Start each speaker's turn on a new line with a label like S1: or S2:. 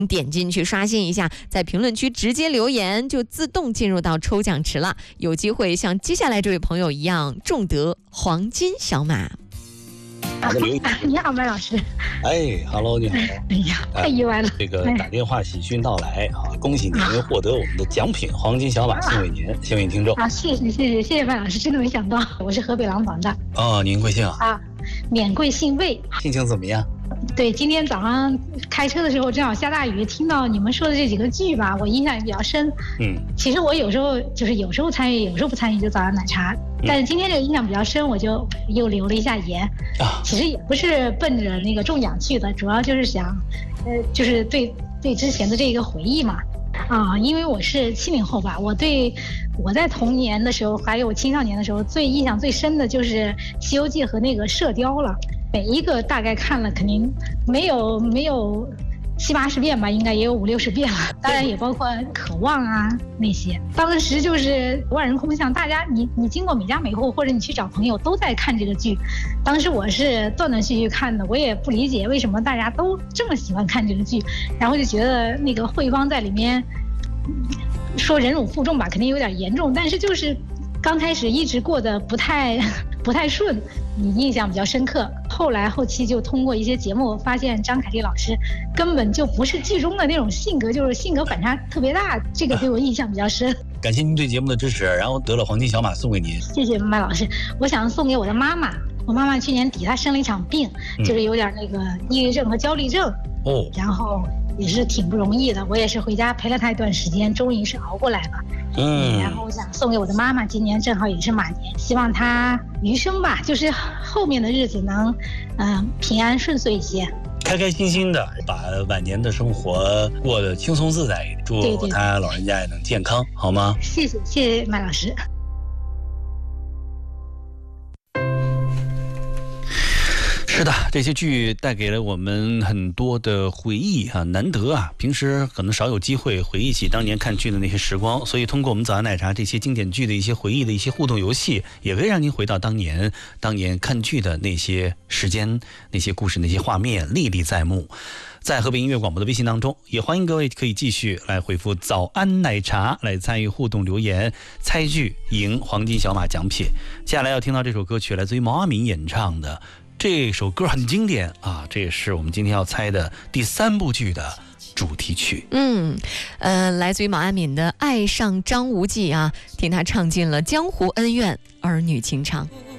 S1: 你点进去刷新一下，在评论区直接留言，就自动进入到抽奖池了，有机会像接下来这位朋友一样中得黄金小马。
S2: 你好，麦老师。
S3: 哎 ，Hello， 你好。
S2: 哎呀，太意外了。
S3: 这个打电话喜讯到来啊！恭喜您获得我们的奖品黄金小马送给您，幸运听众。
S2: 啊，谢谢麦老师，真的没想到，我是河北廊坊的。
S3: 哦，您贵姓啊？
S2: 啊，免贵姓魏。
S3: 心情怎么样？
S2: 对，今天早上开车的时候正好下大雨，听到你们说的这几个剧吧，我印象也比较深。其实我有时候参与，有时候不参与，就早上奶茶。但是今天这个印象比较深，我就又留了一下言。其实也不是奔着那个中奖去的，主要就是想，就是对之前的这个回忆嘛。因为我是70后吧，我在童年的时候，还有青少年的时候，印象最深的就是《西游记》和那个《射雕》了。每一个大概看了，肯定没有70、80遍吧，应该也有50、60遍了。当然也包括《渴望》啊那些。当时就是万人空巷，大家你经过每家每户，或者你去找朋友都在看这个剧。当时我是断断续续看的，我也不理解为什么大家都这么喜欢看这个剧，然后就觉得那个慧芳在里面说忍辱负重吧，肯定有点严重，但是就是刚开始一直过得不太顺，你印象比较深刻。后期就通过一些节目发现张凯丽老师根本就不是剧中的那种性格，就是性格反差特别大，这个对我印象比较深。
S3: 感谢您对节目的支持，然后得了黄金小马送给您。
S2: 谢谢麦老师，我想送给我的妈妈。我妈妈去年底她生了一场病，就是有点那个抑郁症和焦虑症，然后也是挺不容易的。我也是回家陪了她一段时间，终于是熬过来了。然后我想送给我的妈妈，今年正好也是马年，希望她余生吧，就是后面的日子能平安顺遂一些，
S3: 开开心心的把晚年的生活过得轻松自在一点。祝她老人家也能健康，好吗？
S2: 谢谢麦老师。
S3: 是的，这些剧带给了我们很多的回忆啊，难得啊，平时可能少有机会回忆起当年看剧的那些时光，所以通过我们早安奶茶这些经典剧的一些回忆的一些互动游戏，也可以让您回到当年看剧的那些时间、那些故事、那些画面历历在目。在河北音乐广播的微信当中，也欢迎各位可以继续来回复早安奶茶来参与互动留言，猜剧赢黄金小马奖品。接下来要听到这首歌曲来自于毛阿敏演唱的，这首歌很经典啊，这也是我们今天要猜的第3部剧的主题曲。
S1: 来自于毛阿敏的《爱上张无忌》啊，听他唱尽了江湖恩怨、儿女情长。